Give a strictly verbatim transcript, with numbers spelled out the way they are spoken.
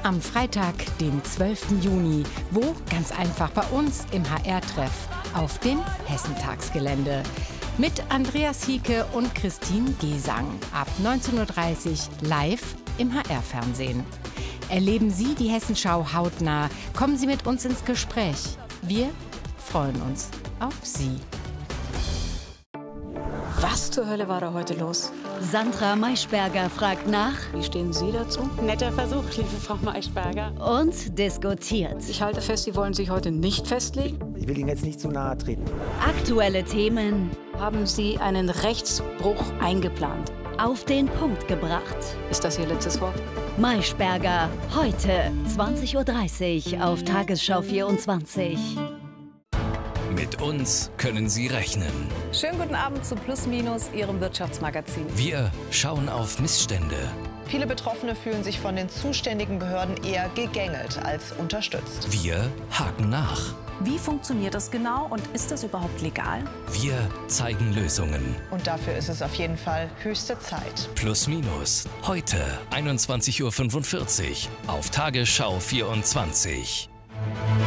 Am Freitag, den zwölften Juni, wo? Ganz einfach bei uns im H R-Treff auf dem Hessentagsgelände. Mit Andreas Hieke und Christine Gesang. Ab neunzehn Uhr dreißig live im H R-Fernsehen. Erleben Sie die Hessenschau hautnah. Kommen Sie mit uns ins Gespräch. Wir freuen uns auf Sie. Was zur Hölle war da heute los? Sandra Maischberger fragt nach. Wie stehen Sie dazu? Netter Versuch, liebe Frau Maischberger. Und diskutiert. Ich halte fest, Sie wollen sich heute nicht festlegen. Ich will Ihnen jetzt nicht zu nahe treten. Aktuelle Themen Haben Sie einen Rechtsbruch eingeplant? auf den Punkt gebracht. Ist das Ihr letztes Wort? Maischberger, heute zwanzig Uhr dreißig auf Tagesschau vierundzwanzig. Mit uns können Sie rechnen. Schönen guten Abend zu Plus Minus, Ihrem Wirtschaftsmagazin. Wir schauen auf Missstände. Viele Betroffene fühlen sich von den zuständigen Behörden eher gegängelt als unterstützt. Wir haken nach. Wie funktioniert das genau und ist das überhaupt legal? Wir zeigen Lösungen. Und dafür ist es auf jeden Fall höchste Zeit. Plus Minus. Heute einundzwanzig Uhr fünfundvierzig auf Tagesschau vierundzwanzig.